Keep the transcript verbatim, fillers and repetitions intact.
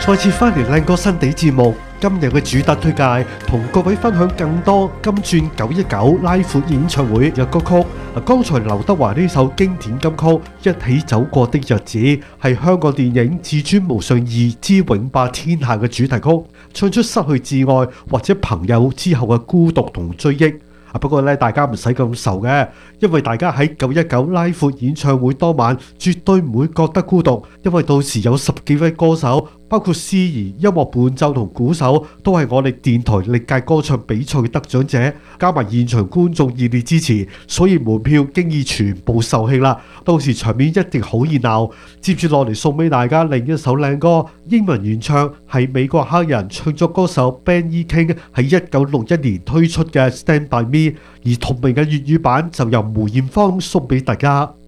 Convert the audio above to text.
再次翻嚟靚歌新地節目，今日嘅主打推介，同各位分享更多金鑽九一九拉闊演唱會嘅歌曲。剛才劉德華呢首經典金曲《一起走過的日子》係香港電影《至尊無上二之永霸天下》嘅主題曲，唱出失去摯愛或者朋友之後嘅孤獨同追憶。不過咧，大家唔使咁愁嘅，因為大家喺九一九拉闊演唱會當晚絕對唔會覺得孤獨，因為到時有十幾位歌手，包括司儀、音樂伴奏同鼓手，都係我哋電台歷屆歌唱比賽嘅得獎者，加埋現場觀眾熱烈支持，所以門票經已全部售罄啦。到時場面一定好熱鬧。接住落嚟送俾大家另一首靚歌，英文原唱係美國黑人唱作歌手 Ben E. King 喺一九六一年推出嘅《Stand By Me》，而同名嘅粵語版就由梅艷芳送俾大家。